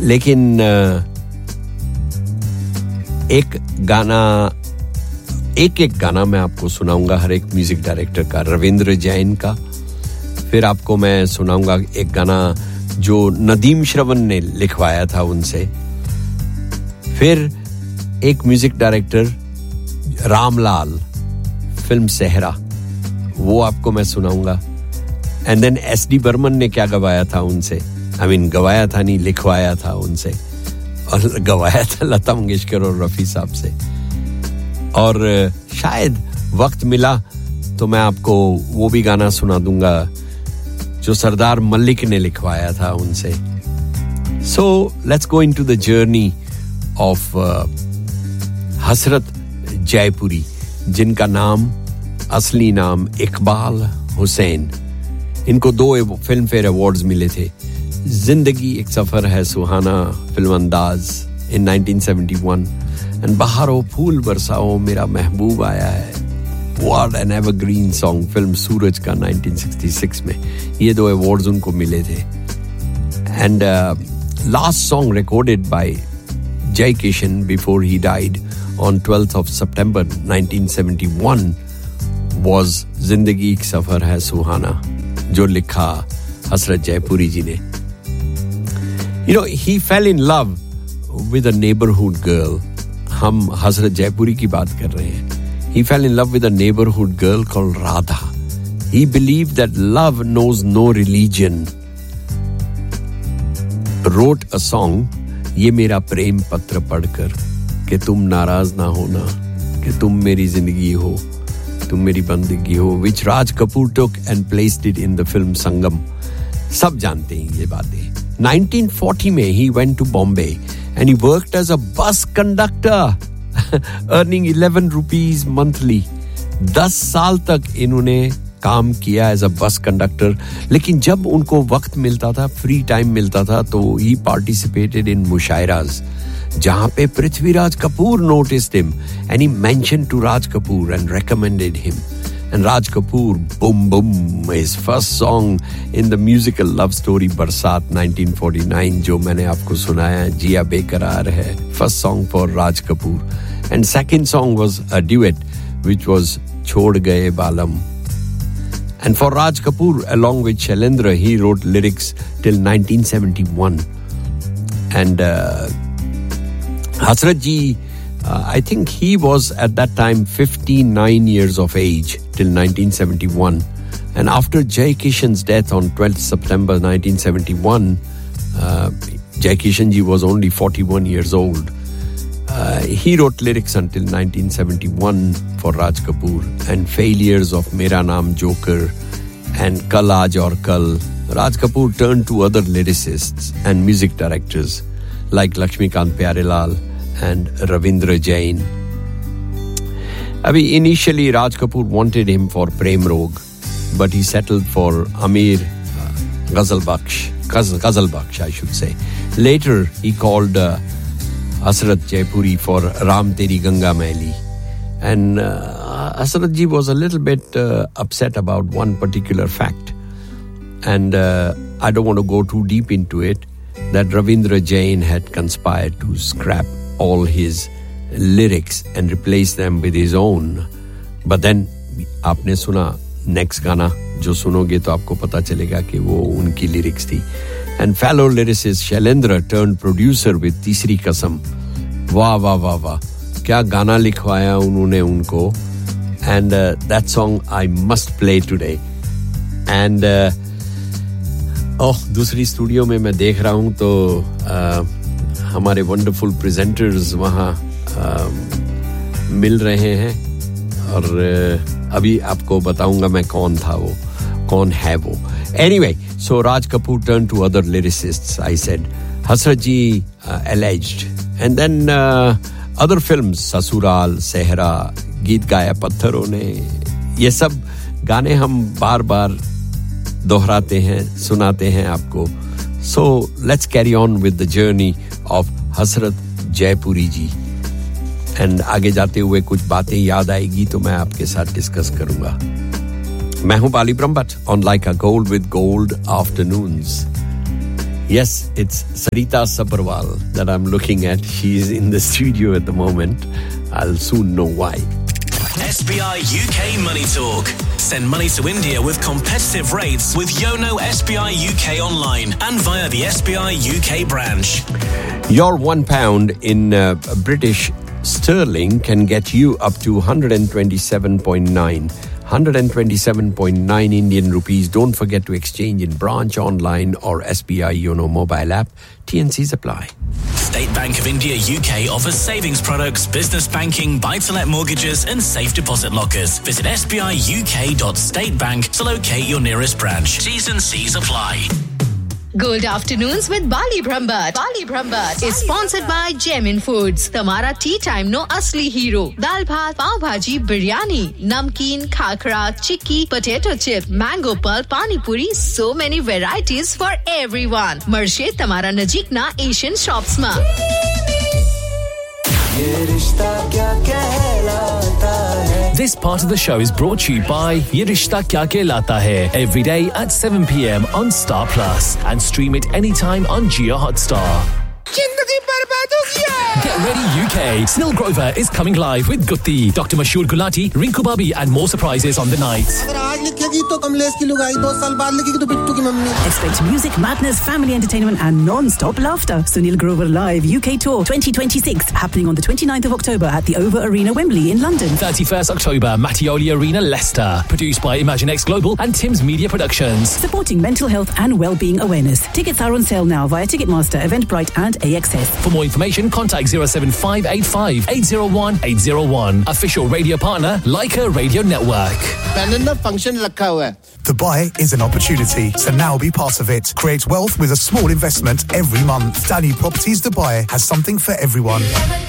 लेकिन एक गाना मैं आपको सुनाऊंगा हर एक म्यूजिक डायरेक्टर का, रविंद्र जैन का. फिर आपको मैं सुनाऊंगा एक गाना जो नदीम श्रवण ने लिखवाया था उनसे. फिर एक म्यूजिक डायरेक्टर रामलाल, फिल्म सहरा, वो आपको मैं सुनाऊंगा. एंड देन एसडी बर्मन ने क्या गवाया था उनसे, गवाया था नहीं, लिखवाया था उनसे, और गवाया था लता मंगेशकर और रफी साहब से. और शायद वक्त मिला तो मैं आपको वो भी गाना सुना दूंगा जो सरदार मलिक ने लिखवाया था उनसे. So let's go into the journey of हसरत जयपुरी, जिनका नाम, असली नाम इकबाल हुसैन. इनको 2 फिल्म फेयर अवार्ड्स मिले थे. जिंदगी एक सफर है सुहाना फिल्म अंदाज in 1971 and बहारो फूल बरसाओ मेरा महबूब आया है, what an evergreen song, film सूरज का 1966 में. ये 2 अवार्ड्स उनको मिले थे. And last song recorded by Jai Kishan before he died on 12th of September 1971 was जिंदगी एक सफर है सुहाना, जो लिखा हसरत जयपुरी जी ने. You know, he fell in love with a neighborhood girl. हम हसरत जयपुरी की बात कर रहे हैं. He fell in love with a neighborhood girl called Radha. He believed that love knows no religion. Wrote a song, ये मेरा प्रेम पत्र पढ़कर, कि तुम नाराज ना होना, कि तुम मेरी जिंदगी हो, तुम मेरी बंदगी हो, which Raj Kapoor took and placed it in the film Sangam. सब जानते हैं ये बातें. 1940 में he went to Bombay and he worked as a bus conductor, earning 11 rupees monthly. 10 साल तक इन्होंने काम किया एज अ बस कंडक्टर. लेकिन जब उनको वक्त मिलता था, फ्री टाइम मिलता था, तो he participated in मुशायराज, जहां पे Prithviraj Kapoor noticed him and he mentioned to Raj Kapoor and recommended him. And Raj Kapoor, boom boom, his first song in the musical love story Barsat 1949, जो मैंने आपको सुनाया, जिया बेकरार है, first song for Raj Kapoor. And second song was a duet which was छोड़ गए बालम. And for Raj Kapoor, along with Shailendra, he wrote lyrics till 1971. And Hasrat ji, I think he was at that time 59 years of age till 1971. And after Jai Kishan's death on 12th September 1971, Jai Kishan ji was only 41 years old. He wrote lyrics until 1971 for Raj Kapoor, and failures of Mera Naam Joker and Kal Aaj Aur Kal. Raj Kapoor turned to other lyricists and music directors like Lakshmikant Pyarelal and Ravindra Jain. Initially Raj Kapoor wanted him for Prem Rog, but he settled for Amir Ghazal Bakhsh, I should say. Later he called Hasrat Jaipuri for Ram Teri Ganga Maili. And Hasrat ji was a little bit upset about one particular fact. And I don't want to go too deep into it, that Ravindra Jain had conspired to scrap all his lyrics and replace them with his own. But then आपने सुना next गाना जो सुनोगे तो आपको पता चलेगा कि वो उनकी lyrics थी. And fellow lyricist Shailendra turned producer with तीसरी कसम. वाह वाह वाह वाह, क्या गाना लिखवाया उन्होंने उनको. And that song I must play today. And दूसरी स्टूडियो में मैं देख रहा हूँ तो हमारे वंडरफुल प्रेजेंटर्स वहाँ मिल रहे हैं, और अभी आपको बताऊंगा मैं कौन है वो. Anyway, so Raj Kapoor turned to other lyricists, I said. Hasrat ji alleged. And then other films, Sasural, Sehra, गीत गाया पत्थरों ने, ये सब गाने हम बार-बार दोहराते हैं, सुनाते हैं आपको. So let's carry on with the journey of Hasrat Jaipuri ji. And आगे जाते हुए कुछ बातें याद आएगी तो मैं आपके साथ डिस्कस करूंगा. मैं हूं बाली Brahmbhatt on Like a Gold with Gold Afternoons. Yes, it's Sarita Sabharwal that I'm looking at. She's in the studio at the moment. I'll soon know why. SBI UK Money Talk. Send money to India with competitive rates with Yono SBI UK online and via the SBI UK branch. Your £1 in British sterling can get you up to 127.9 Indian rupees. Don't forget to exchange in branch, online or SBI Yono mobile app. T&Cs apply. State Bank of India UK offers savings products, business banking, buy-to-let mortgages and safe deposit lockers. Visit sbiuk.statebank to locate your nearest branch. T's and C's apply. Gold Afternoons with Bali Brahmbhatt. Bali Brahmbhatt is sponsored by Gemin Foods. Tamara tea time no asli hero. Dal bhat, pav bhaji, biryani, namkeen, khakra, chikki, potato chip, mango pulp, pani puri, so many varieties for everyone. Marshe Tamara Najik na Asian shops ma. This part of the show is brought to you by Ye Rishta Kya Kehlata Hai, every day at 7 p.m. on Star Plus and stream it anytime on Jio Hotstar. Get ready UK. Snil Grover is coming live with Gutti, Dr. Mashur Gulati, Rinku Babi and more surprises on the night. Expect music, madness, family entertainment and non-stop laughter. Sunil Grover Live UK Tour 2026 happening on the 29th of October at the Over Arena, Wembley in London. 31st October, Mattioli Arena, Leicester. Produced by ImagineX Global and Tim's Media Productions. Supporting mental health and well-being awareness. Tickets are on sale now via Ticketmaster, Eventbrite and AXS. For more information, contact 07585 801 801. Official radio partner, Leica Radio Network. Dubai is an opportunity, so now be part of it. Create wealth with a small investment every month. Danube Properties Dubai has something for everyone.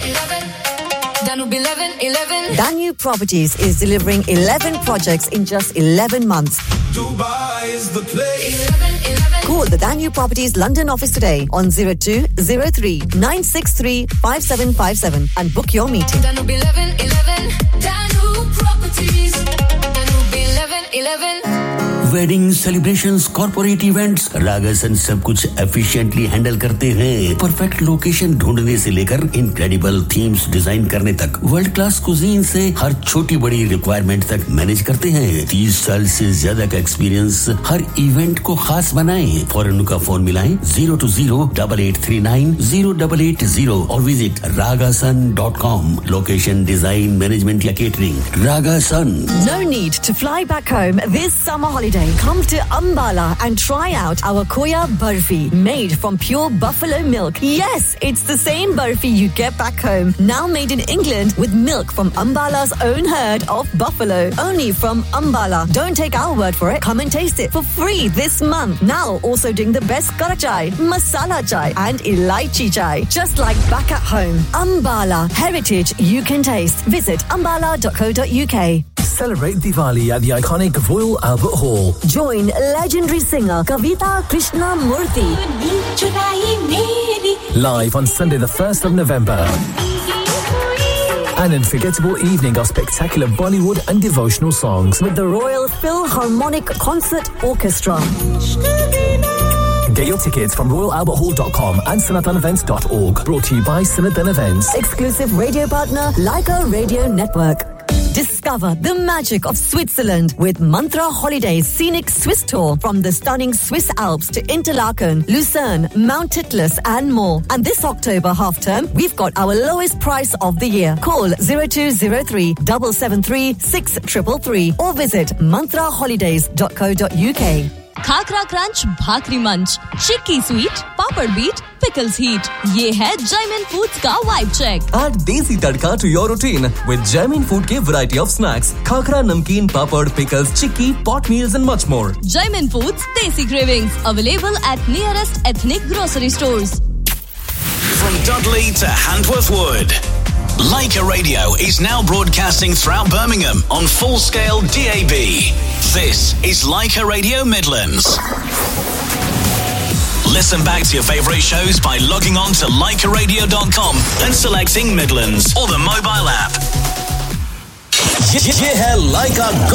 Danube Properties is delivering 11 projects in just 11 months. Dubai is the place. Call the Danube Properties London office today on 0203 963 5757 and book your meeting. Danube 1111. Danube Properties. Danube 1111. Wedding celebrations, corporate events, रागासन सब कुछ efficiently handle करते हैं। Perfect location ढूंढने से लेकर incredible themes design करने तक, world class cuisine से हर छोटी बड़ी रिक्वायरमेंट तक मैनेज करते हैं। 30 साल से ज्यादा का एक्सपीरियंस हर इवेंट को खास बनाएं। फौरन उनका फोन मिलाएं 020-8839-0880 और visit ragasan.com। Location, design, management या catering, रागासन। No need to fly back home this summer holiday. Come to Ambala and try out our Koya Barfi, made from pure buffalo milk. Yes, it's the same Barfi you get back home. Now made in England with milk from Ambala's own herd of buffalo. Only from Ambala. Don't take our word for it. Come and taste it for free this month. Now also doing the best kara chai, masala chai and elaichi chai. Just like back at home. Ambala. Heritage you can taste. Visit ambala.co.uk. Celebrate Diwali at the iconic Royal Albert Hall. Join legendary singer Kavita Krishnamurthy. Live on Sunday the 1st of November. An unforgettable evening of spectacular Bollywood and devotional songs With the Royal Philharmonic Concert Orchestra. Get your tickets from royalalberthall.com and sanatanevents.org. Brought to you by Sanatan Events. Exclusive radio partner Leica Radio Network. Discover the magic of Switzerland with Mantra Holidays Scenic Swiss Tour from the stunning Swiss Alps to Interlaken, Lucerne, Mount Titlis and more. And this October half term, we've got our lowest price of the year. Call 0203 773 6333 or visit mantraholidays.co.uk. Khakhra crunch, भाकरी मंच, चिक्की sweet, पापड़ beat, pickles heat. ये है Gemin Foods का vibe check. Add desi tadka to your routine with Gemin Food के variety of snacks, khakra, namkeen, papad, pickles, chikki, pot meals and much more. Gemin Foods Desi Cravings available at nearest ethnic grocery stores. From Dudley to Handworth Wood, Leica Radio is now broadcasting throughout Birmingham on full-scale DAB. This is Leica Radio Midlands. Listen back to your favourite shows by logging on to leicaradio.com and selecting Midlands or the mobile app. ये है Leica